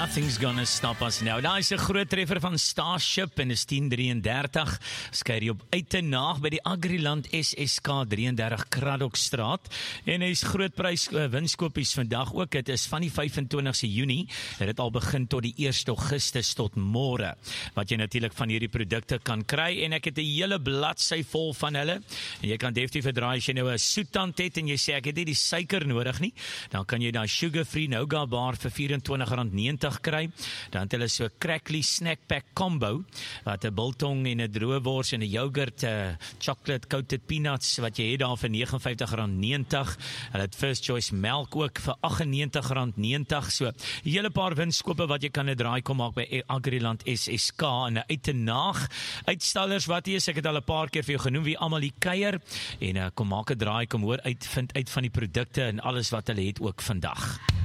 Nothing's gonna stop us now. Daar is 'n groot treffer van Starship en is 10:33. Skei op uit te naag by die Agriland SSK 33 Kraddockstraat. En hy's groot prys winskoopies vandag ook. Dit is van die 25ste Junie. Dit al begin tot die 1 Augustus tot môre. Wat jy natuurlik van hierdie produkte kan kry. En ek het 'n hele bladsy vol van hulle. En jy kan definitief verdraai as jy nou 'n soettand het en jy sê ek het nie die suiker nodig nie. Dan kan jy daai sugar-free Nougat bar vir R24.90 kry. Dan het hulle so crackly snack pack combo wat 'n biltong en 'n droëwors en 'n yoghurt, chocolate coated peanuts wat jy het daar vir R59.90. Hulle het First Choice melk ook vir R98.90. So 'n hele paar winskope wat jy kan 'n draai kom maak by Agriland SSK en 'n uit te naag uitstallers wat hier is. Ek het al 'n paar keer vir jou genoem wie almal hier kuier en kom maak 'n draai, kom hoor vind uit van die produkte en alles wat hulle het ook vandag.